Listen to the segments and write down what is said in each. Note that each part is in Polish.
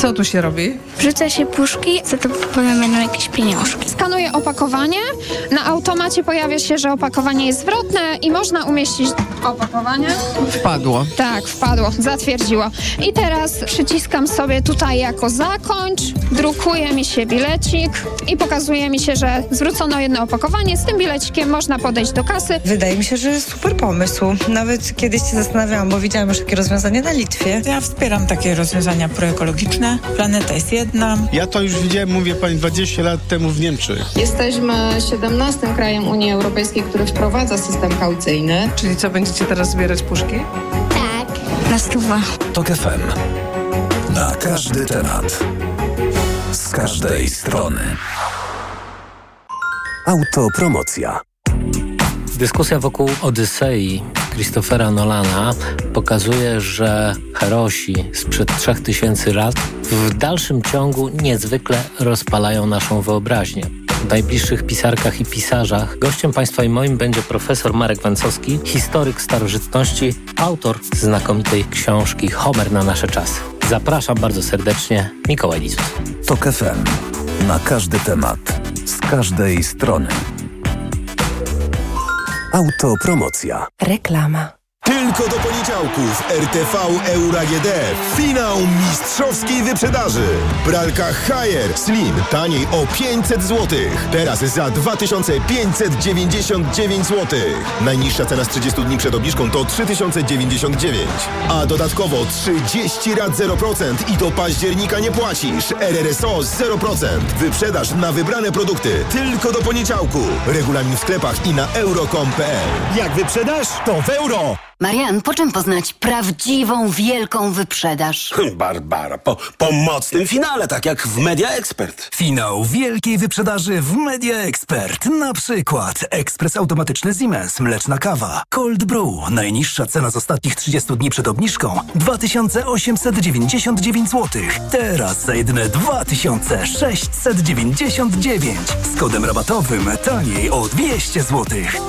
Co tu się robi? Wrzuca się puszki, za to potem będą jakieś pieniążki. Skanuję opakowanie. Na automacie pojawia się, że opakowanie jest zwrotne i można umieścić opakowanie. Wpadło. Tak, wpadło, zatwierdziło. I teraz przyciskam sobie tutaj jako zakończ, drukuje mi się bilecik i pokazuje mi się, że zwrócono jedno opakowanie. Z tym bilecikiem można podejść do kasy. Wydaje mi się, że super pomysł. Nawet kiedyś się zastanawiałam, bo widziałam już takie rozwiązanie na Litwie. Ja wspieram takie rozwiązania proekologiczne. Planeta jest jedna. Ja to już widziałem, mówię pani, 20 lat temu w Niemczech. Jesteśmy 17 krajem Unii Europejskiej, który wprowadza system kaucyjny. Czyli co, będziecie teraz zbierać puszki? Tak. Na 100. TOK FM. Na każdy temat. Z każdej strony. Autopromocja. Dyskusja wokół Odysei Christophera Nolana pokazuje, że herosi sprzed 3000 lat w dalszym ciągu niezwykle rozpalają naszą wyobraźnię. W najbliższych pisarkach i pisarzach gościem państwa i moim będzie profesor Marek Węcowski, historyk starożytności, autor znakomitej książki Homer na nasze czasy. Zapraszam bardzo serdecznie, Mikołaj Lizus. TOK FM. Na każdy temat. Z każdej strony. Autopromocja. Reklama. Tylko do poniedziałków RTV Euro AGD. Finał mistrzowskiej wyprzedaży. Pralka Haier Slim taniej o 500 zł. Teraz za 2599 zł. Najniższa cena z 30 dni przed obniżką to 3099. A dodatkowo 30 rat 0% i do października nie płacisz. RRSO 0%. Wyprzedaż na wybrane produkty. Tylko do poniedziałku. Regulamin w sklepach i na euro.com.pl. Jak wyprzedaż, to w euro. Marian, po czym poznać prawdziwą, wielką wyprzedaż? Barbara, po mocnym finale, tak jak w Media Expert. Finał wielkiej wyprzedaży w Media Expert. Na przykład ekspres automatyczny Siemens, mleczna kawa, Cold Brew. Najniższa cena z ostatnich 30 dni przed obniżką 2899 zł. Teraz za jedyne 2699. Z kodem rabatowym taniej o 200 zł.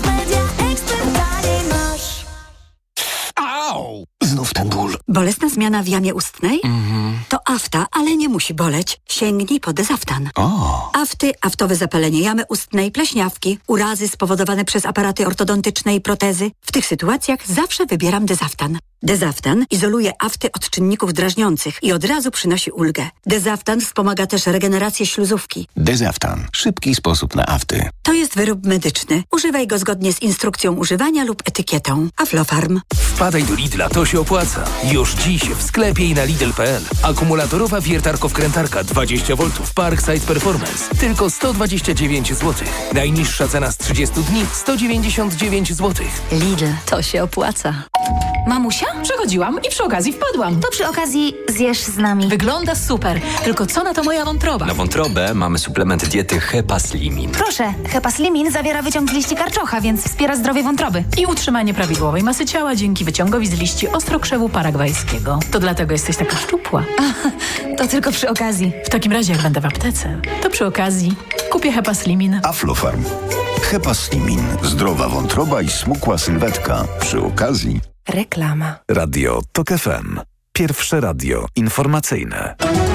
Znów ten ból. Bolesna zmiana w jamie ustnej? To afta, ale nie musi boleć. Sięgnij po Dezaftan. Afty, aftowe zapalenie jamy ustnej, pleśniawki, urazy spowodowane przez aparaty ortodontyczne i protezy. W tych sytuacjach zawsze wybieram Dezaftan. Dezaftan izoluje afty od czynników drażniących i od razu przynosi ulgę. Dezaftan wspomaga też regenerację śluzówki. Dezaftan. Szybki sposób na afty. To jest wyrób medyczny. Używaj go zgodnie z instrukcją używania lub etykietą. Aflofarm. Wpadaj do Lidla, to się opłaca. Już dziś w sklepie i na Lidl.pl. Akumulatorowa wiertarko-wkrętarka 20 V Parkside Performance. Tylko 129 zł. Najniższa cena z 30 dni 199 zł. Lidl, to się opłaca. Mamusia? Przechodziłam i przy okazji wpadłam. To przy okazji zjesz z nami. Wygląda super. Tylko co na to moja wątroba? Na wątrobę mamy suplement diety Hepaslimin. Proszę, Hepaslimin zawiera wyciąg z liści karczocha, więc wspiera zdrowie wątroby. I utrzymanie prawidłowej masy ciała dzięki wyciągowi z liści ostrokrzewu paragwajskiego. To dlatego jesteś taka szczupła. To tylko przy okazji. W takim razie, jak będę w aptece, to przy okazji kupię Hepaslimin. Aflofarm. Hepaslimin. Zdrowa wątroba i smukła sylwetka. Przy okazji. Reklama. Radio TOK FM. Pierwsze radio informacyjne.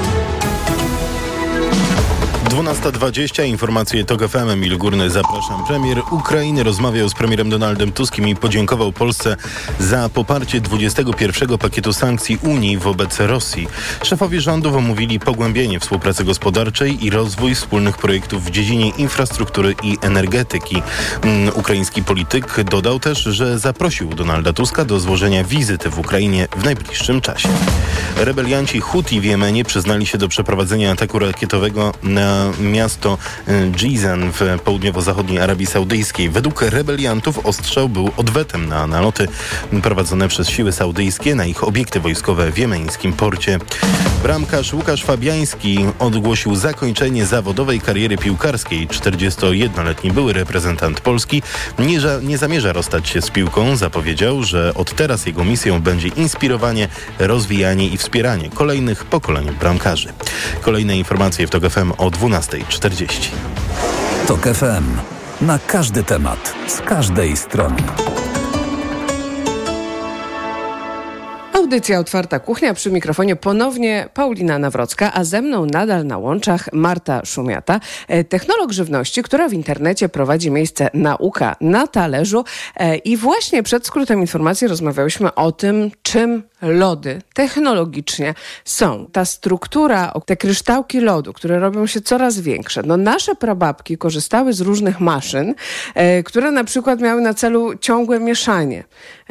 12:20, informacje TOK FM, Emil Górny, zapraszam. Premier Ukrainy rozmawiał z premierem Donaldem Tuskiem i podziękował Polsce za poparcie 21 pakietu sankcji Unii wobec Rosji. Szefowie rządów omówili pogłębienie współpracy gospodarczej i rozwój wspólnych projektów w dziedzinie infrastruktury i energetyki. Ukraiński polityk dodał też, że zaprosił Donalda Tuska do złożenia wizyty w Ukrainie w najbliższym czasie. Rebelianci Huti w Jemenie przyznali się do przeprowadzenia ataku rakietowego na miasto Jizan w południowo-zachodniej Arabii Saudyjskiej. Według rebeliantów ostrzał był odwetem na naloty prowadzone przez siły saudyjskie na ich obiekty wojskowe w jemeńskim porcie. Bramkarz Łukasz Fabiański ogłosił zakończenie zawodowej kariery piłkarskiej. 41-letni były reprezentant Polski nie zamierza rozstać się z piłką. Zapowiedział, że od teraz jego misją będzie inspirowanie, rozwijanie i wspieranie kolejnych pokoleń bramkarzy. Kolejne informacje w TOK FM o 12:40. TOK FM. Na każdy temat. Z każdej strony. Audycja Otwarta Kuchnia, przy mikrofonie ponownie Paulina Nawrocka, a ze mną nadal na łączach Marta Szumiata, technolog żywności, która w internecie prowadzi miejsce Nauka na talerzu. I właśnie przed skrótem informacji rozmawiałyśmy o tym, czym lody technologicznie są. Ta struktura, te kryształki lodu, które robią się coraz większe. No nasze prababki korzystały z różnych maszyn, które na przykład miały na celu ciągłe mieszanie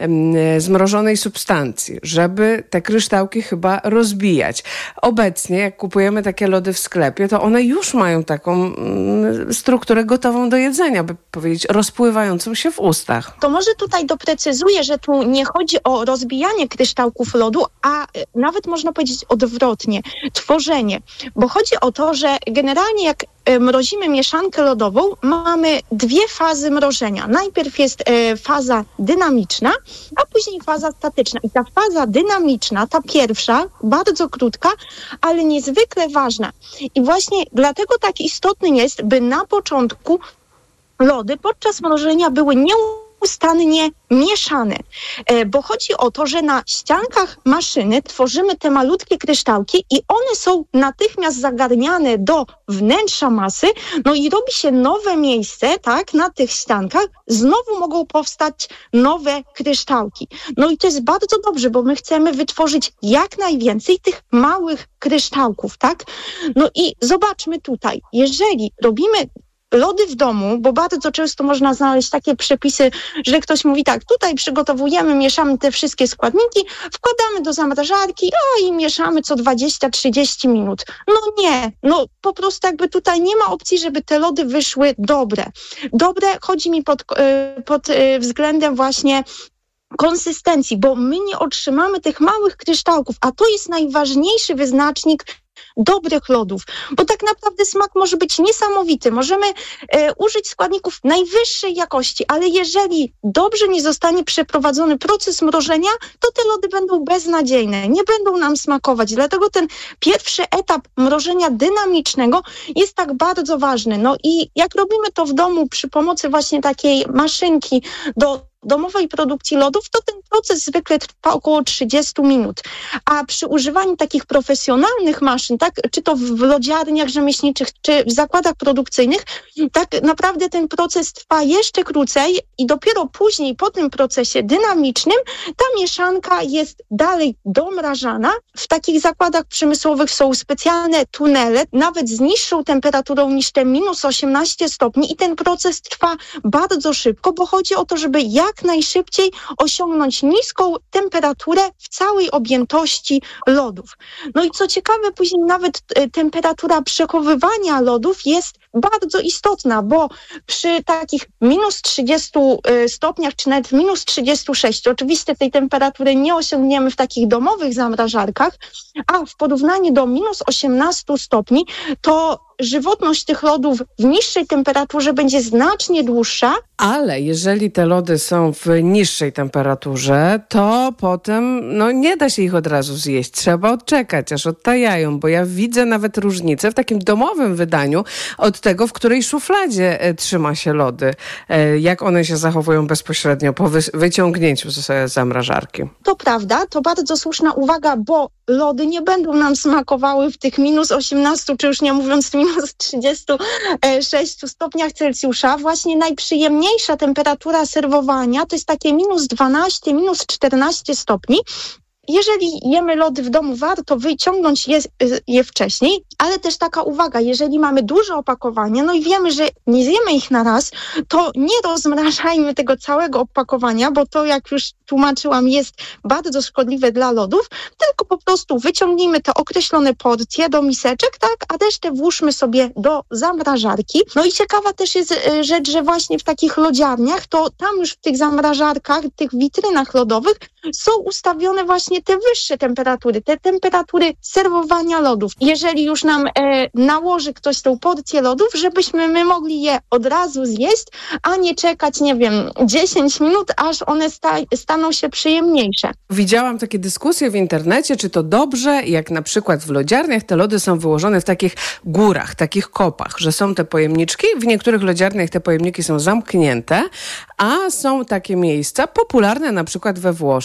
zmrożonej substancji, żeby te kryształki chyba rozbijać. Obecnie, jak kupujemy takie lody w sklepie, to one już mają taką strukturę gotową do jedzenia, by powiedzieć, rozpływającą się w ustach. To może tutaj doprecyzuję, że tu nie chodzi o rozbijanie kryształków lodu, a nawet można powiedzieć odwrotnie, tworzenie. Bo chodzi o to, że generalnie jak mrozimy mieszankę lodową, mamy dwie fazy mrożenia. Najpierw jest faza dynamiczna, a później faza statyczna. I ta faza dynamiczna, ta pierwsza, bardzo krótka, ale niezwykle ważna. I właśnie dlatego tak istotny jest, by na początku lody podczas mrożenia były nieustannie mieszane, bo chodzi o to, że na ściankach maszyny tworzymy te malutkie kryształki i one są natychmiast zagarniane do wnętrza masy, no i robi się nowe miejsce, tak, na tych ściankach, znowu mogą powstać nowe kryształki. No i to jest bardzo dobrze, bo my chcemy wytworzyć jak najwięcej tych małych kryształków, tak? No i zobaczmy tutaj, jeżeli robimy lody w domu, bo bardzo często można znaleźć takie przepisy, że ktoś mówi tak, tutaj przygotowujemy, mieszamy te wszystkie składniki, wkładamy do zamrażarki, i mieszamy co 20-30 minut. No nie, no po prostu jakby tutaj nie ma opcji, żeby te lody wyszły dobre. Dobre chodzi mi pod względem właśnie konsystencji, bo my nie otrzymamy tych małych kryształków, a to jest najważniejszy wyznacznik dobrych lodów, bo tak naprawdę smak może być niesamowity. Możemy użyć składników najwyższej jakości, ale jeżeli dobrze nie zostanie przeprowadzony proces mrożenia, to te lody będą beznadziejne, nie będą nam smakować. Dlatego ten pierwszy etap mrożenia dynamicznego jest tak bardzo ważny. No i jak robimy to w domu przy pomocy właśnie takiej maszynki do domowej produkcji lodów, to ten proces zwykle trwa około 30 minut. A przy używaniu takich profesjonalnych maszyn, tak, czy to w lodziarniach rzemieślniczych, czy w zakładach produkcyjnych, tak naprawdę ten proces trwa jeszcze krócej i dopiero później po tym procesie dynamicznym ta mieszanka jest dalej domrażana. W takich zakładach przemysłowych są specjalne tunele, nawet z niższą temperaturą niż te minus 18 stopni i ten proces trwa bardzo szybko, bo chodzi o to, żeby jak najszybciej osiągnąć niską temperaturę w całej objętości lodów. No i co ciekawe, później nawet temperatura przechowywania lodów jest bardzo istotna, bo przy takich minus 30 stopniach, czy nawet minus 36, oczywiście tej temperatury nie osiągniemy w takich domowych zamrażarkach, a w porównaniu do minus 18 stopni, to żywotność tych lodów w niższej temperaturze będzie znacznie dłuższa. Ale jeżeli te lody są w niższej temperaturze, to potem nie da się ich od razu zjeść. Trzeba odczekać, aż odtajają, bo ja widzę nawet różnicę w takim domowym wydaniu od tego, w której szufladzie trzyma się lody. Jak one się zachowują bezpośrednio po wyciągnięciu z zamrażarki. To prawda, to bardzo słuszna uwaga, bo lody nie będą nam smakowały w tych minus 18, czy już nie mówiąc minus 36 stopniach Celsjusza. Właśnie najprzyjemniejsza temperatura serwowania to jest takie minus 12, minus 14 stopni. Jeżeli jemy lody w domu, warto wyciągnąć je wcześniej, ale też taka uwaga, jeżeli mamy duże opakowanie, no i wiemy, że nie zjemy ich na raz, to nie rozmrażajmy tego całego opakowania, bo to, jak już tłumaczyłam, jest bardzo szkodliwe dla lodów, tylko po prostu wyciągnijmy te określone porcje do miseczek, tak, a resztę włóżmy sobie do zamrażarki. No i ciekawa też jest rzecz, że właśnie w takich lodziarniach, to tam już w tych zamrażarkach, tych witrynach lodowych są ustawione właśnie te wyższe temperatury, te temperatury serwowania lodów. Jeżeli już nam nałoży ktoś tą porcję lodów, żebyśmy my mogli je od razu zjeść, a nie czekać, 10 minut, aż one staną się przyjemniejsze. Widziałam takie dyskusje w internecie, czy to dobrze, jak na przykład w lodziarniach te lody są wyłożone w takich górach, takich kopach, że są te pojemniczki, w niektórych lodziarniach te pojemniki są zamknięte, a są takie miejsca popularne na przykład we Włoszech,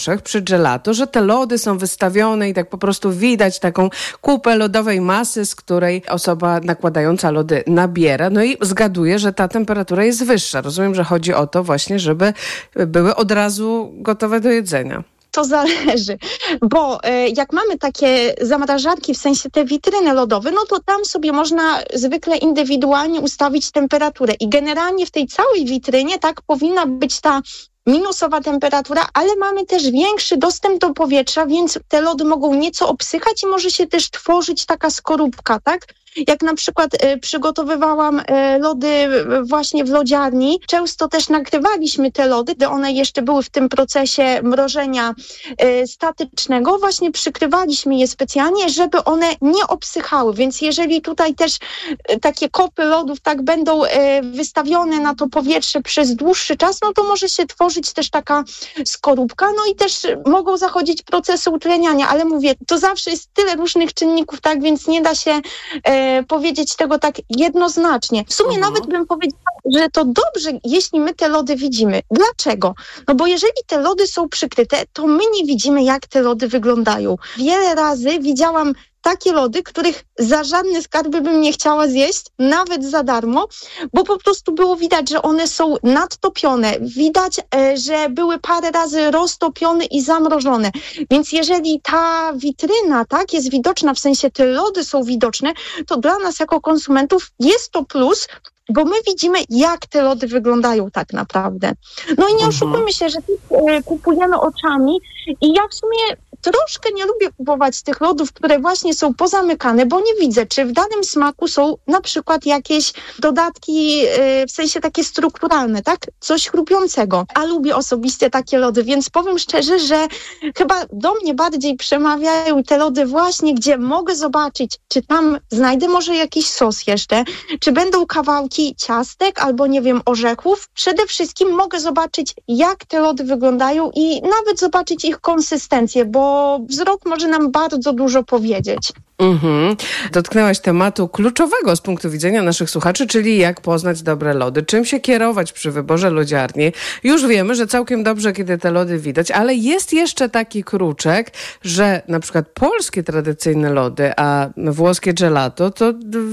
Włoszech przy gelato, że te lody są wystawione i tak po prostu widać taką kupę lodowej masy, z której osoba nakładająca lody nabiera. No i zgaduję, że ta temperatura jest wyższa. Rozumiem, że chodzi o to właśnie, żeby były od razu gotowe do jedzenia. To zależy, bo jak mamy takie zamrażarki, w sensie te witryny lodowe, no to tam sobie można zwykle indywidualnie ustawić temperaturę i generalnie w tej całej witrynie tak powinna być ta minusowa temperatura, ale mamy też większy dostęp do powietrza, więc te lody mogą nieco obsychać i może się też tworzyć taka skorupka, tak? Jak na przykład przygotowywałam lody właśnie w lodziarni, często też nagrywaliśmy te lody, gdy one jeszcze były w tym procesie mrożenia statycznego, właśnie przykrywaliśmy je specjalnie, żeby one nie obsychały, więc jeżeli tutaj też takie kopy lodów tak będą wystawione na to powietrze przez dłuższy czas, no to może się tworzyć też taka skorupka, no i też mogą zachodzić procesy utleniania, ale mówię, to zawsze jest tyle różnych czynników, tak, więc nie da się powiedzieć tego tak jednoznacznie. W sumie nawet bym powiedziała, że to dobrze, jeśli my te lody widzimy. Dlaczego? No bo jeżeli te lody są przykryte, to my nie widzimy, jak te lody wyglądają. Wiele razy widziałam takie lody, których za żadne skarby bym nie chciała zjeść, nawet za darmo, bo po prostu było widać, że one są nadtopione. Widać, że były parę razy roztopione i zamrożone. Więc jeżeli ta witryna tak jest widoczna, w sensie te lody są widoczne, to dla nas jako konsumentów jest to plus, bo my widzimy, jak te lody wyglądają tak naprawdę. No i nie oszukujmy się, że kupujemy oczami i ja w sumie troszkę nie lubię kupować tych lodów, które właśnie są pozamykane, bo nie widzę, czy w danym smaku są na przykład jakieś dodatki, w sensie takie strukturalne, tak? Coś chrupiącego. A lubię osobiście takie lody, więc powiem szczerze, że chyba do mnie bardziej przemawiają te lody właśnie, gdzie mogę zobaczyć, czy tam znajdę może jakiś sos jeszcze, czy będą kawałki ciastek albo nie wiem, orzechów. Przede wszystkim mogę zobaczyć, jak te lody wyglądają i nawet zobaczyć ich konsystencję, bo wzrok może nam bardzo dużo powiedzieć. Dotknęłaś tematu kluczowego z punktu widzenia naszych słuchaczy, czyli jak poznać dobre lody. Czym się kierować przy wyborze lodziarni? Już wiemy, że całkiem dobrze, kiedy te lody widać, ale jest jeszcze taki kruczek, że na przykład polskie tradycyjne lody, a włoskie gelato to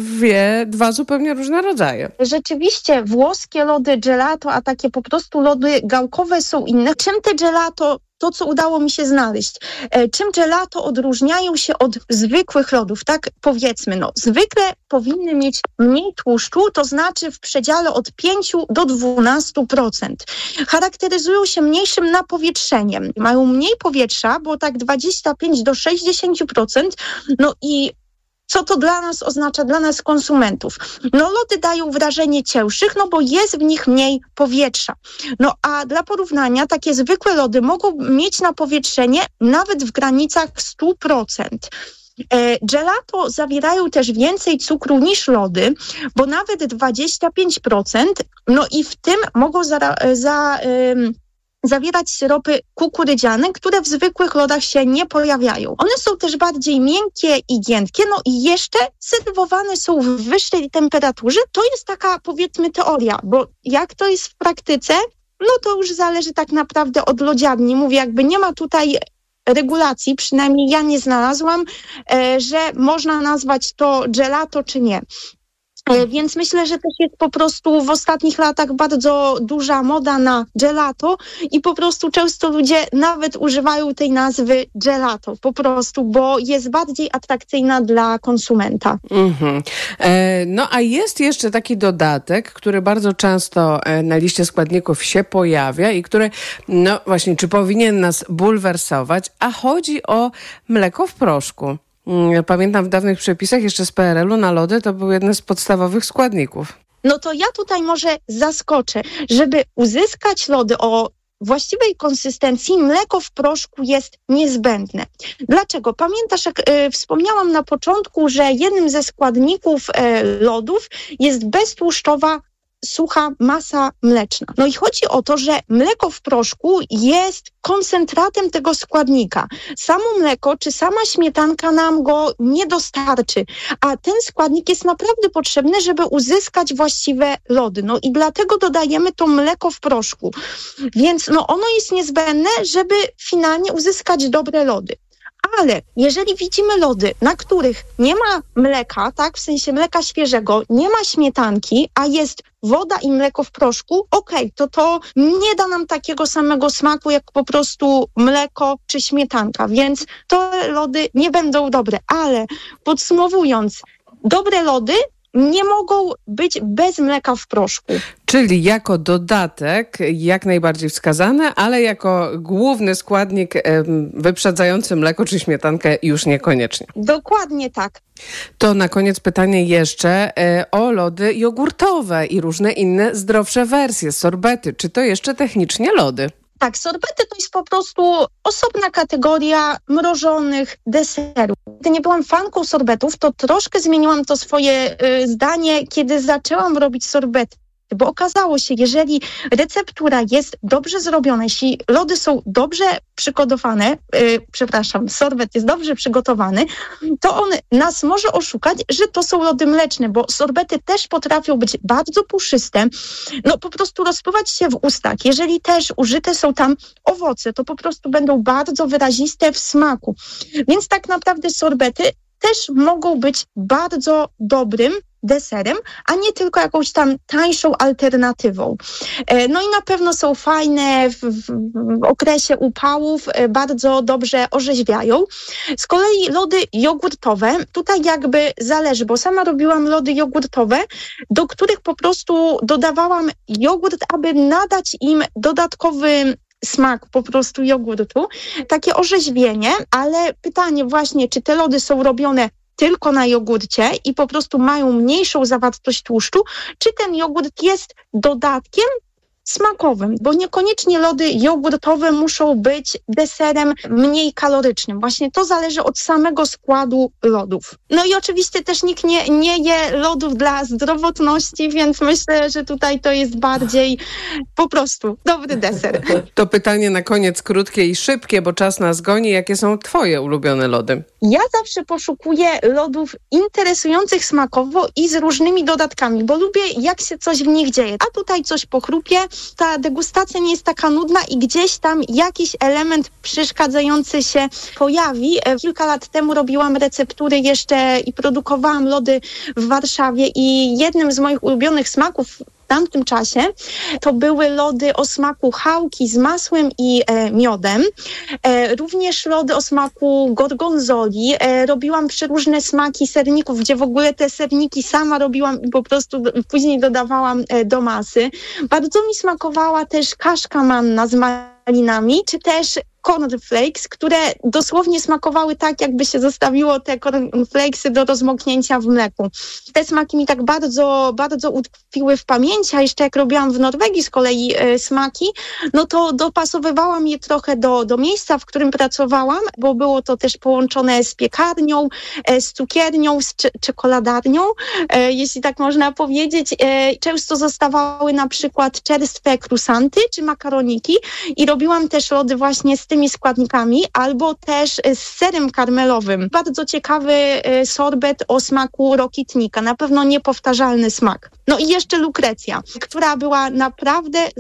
dwa zupełnie różne rodzaje. Rzeczywiście włoskie lody gelato, a takie po prostu lody gałkowe są inne. Czym te gelato, to co udało mi się znaleźć, czym gelato odróżniają się od zwykłych lodów, tak powiedzmy, no zwykle powinny mieć mniej tłuszczu, to znaczy w przedziale od 5 do 12%. Charakteryzują się mniejszym napowietrzeniem, mają mniej powietrza, bo tak 25 do 60%, no i co to dla nas oznacza, dla nas konsumentów? No lody dają wrażenie cięższych, no bo jest w nich mniej powietrza. No a dla porównania takie zwykłe lody mogą mieć napowietrzenie nawet w granicach 100%. Gelato zawierają też więcej cukru niż lody, bo nawet 25%, no i w tym mogą zawierać syropy kukurydziane, które w zwykłych lodach się nie pojawiają. One są też bardziej miękkie i giętkie, no i jeszcze serwowane są w wyższej temperaturze. To jest taka, powiedzmy, teoria, bo jak to jest w praktyce, no to już zależy tak naprawdę od lodziarni. Mówię, jakby nie ma tutaj regulacji, przynajmniej ja nie znalazłam, że można nazwać to gelato czy nie. Więc myślę, że też jest po prostu w ostatnich latach bardzo duża moda na gelato i po prostu często ludzie nawet używają tej nazwy gelato po prostu, bo jest bardziej atrakcyjna dla konsumenta. No a jest jeszcze taki dodatek, który bardzo często na liście składników się pojawia i który, no właśnie, czy powinien nas bulwersować, a chodzi o mleko w proszku. Pamiętam w dawnych przepisach jeszcze z PRL-u na lody to był jeden z podstawowych składników. No to ja tutaj może zaskoczę. Żeby uzyskać lody o właściwej konsystencji, mleko w proszku jest niezbędne. Dlaczego? Pamiętasz, jak wspomniałam na początku, że jednym ze składników lodów jest beztłuszczowa sucha masa mleczna. No i chodzi o to, że mleko w proszku jest koncentratem tego składnika. Samo mleko czy sama śmietanka nam go nie dostarczy, a ten składnik jest naprawdę potrzebny, żeby uzyskać właściwe lody. No i dlatego dodajemy to mleko w proszku. Więc ono jest niezbędne, żeby finalnie uzyskać dobre lody. Ale jeżeli widzimy lody, na których nie ma mleka, tak, w sensie mleka świeżego, nie ma śmietanki, a jest woda i mleko w proszku, to nie da nam takiego samego smaku, jak po prostu mleko czy śmietanka, więc te lody nie będą dobre. Ale podsumowując, dobre lody nie mogą być bez mleka w proszku. Czyli jako dodatek jak najbardziej wskazane, ale jako główny składnik wyprzedzający mleko czy śmietankę już niekoniecznie. Dokładnie tak. To na koniec pytanie jeszcze o lody jogurtowe i różne inne zdrowsze wersje, sorbety. Czy to jeszcze technicznie lody? Tak, sorbety to jest po prostu osobna kategoria mrożonych deserów. Gdy nie byłam fanką sorbetów, to troszkę zmieniłam to swoje zdanie, kiedy zaczęłam robić sorbety. Bo okazało się, jeżeli receptura jest dobrze zrobiona, jeśli lody są dobrze przygotowane, sorbet jest dobrze przygotowany, to on nas może oszukać, że to są lody mleczne, bo sorbety też potrafią być bardzo puszyste, po prostu rozpływać się w ustach. Jeżeli też użyte są tam owoce, to po prostu będą bardzo wyraziste w smaku. Więc tak naprawdę sorbety też mogą być bardzo dobrym deserem, a nie tylko jakąś tam tańszą alternatywą. No i na pewno są fajne w okresie upałów, bardzo dobrze orzeźwiają. Z kolei lody jogurtowe, tutaj jakby zależy, bo sama robiłam lody jogurtowe, do których po prostu dodawałam jogurt, aby nadać im dodatkowy smak po prostu jogurtu, takie orzeźwienie, ale pytanie właśnie, czy te lody są robione tylko na jogurcie i po prostu mają mniejszą zawartość tłuszczu, czy ten jogurt jest dodatkiem smakowym, bo niekoniecznie lody jogurtowe muszą być deserem mniej kalorycznym. Właśnie to zależy od samego składu lodów. No i oczywiście też nikt nie je lodów dla zdrowotności, więc myślę, że tutaj to jest bardziej po prostu dobry deser. To pytanie na koniec krótkie i szybkie, bo czas nas goni. Jakie są twoje ulubione lody? Ja zawsze poszukuję lodów interesujących smakowo i z różnymi dodatkami, bo lubię, jak się coś w nich dzieje. A tutaj coś pochrupie, ta degustacja nie jest taka nudna i gdzieś tam jakiś element przeszkadzający się pojawi. Kilka lat temu robiłam receptury jeszcze i produkowałam lody w Warszawie i jednym z moich ulubionych smaków w tamtym czasie to były lody o smaku chałki z masłem i miodem. Również lody o smaku gorgonzoli. Robiłam przeróżne smaki serników, gdzie w ogóle te serniki sama robiłam i po prostu później dodawałam do masy. Bardzo mi smakowała też kaszka manna z malinami, czy też cornflakes, które dosłownie smakowały tak, jakby się zostawiło te cornflakesy do rozmoknięcia w mleku. Te smaki mi tak bardzo, bardzo utkwiły w pamięci, a jeszcze jak robiłam w Norwegii z kolei smaki, no to dopasowywałam je trochę do miejsca, w którym pracowałam, bo było to też połączone z piekarnią, z cukiernią, z czekoladarnią, jeśli tak można powiedzieć. Często zostawały na przykład czerstwe krusanty czy makaroniki i robiłam też lody właśnie z tymi składnikami, albo też z serem karmelowym. Bardzo ciekawy sorbet o smaku rokitnika. Na pewno niepowtarzalny smak. No i jeszcze lukrecja, która była naprawdę